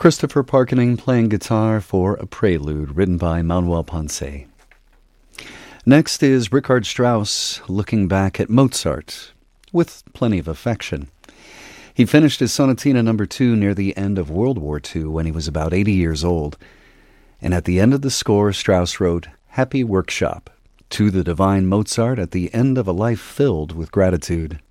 Christopher Parkening playing guitar for a prelude written by Manuel Ponce. Next is Richard Strauss looking back at Mozart with plenty of affection. He finished his Sonatina No. 2 near the end of World War II when he was about 80 years old. And at the end of the score, Strauss wrote, "Happy Workshop," to the divine Mozart at the end of a life filled with gratitude.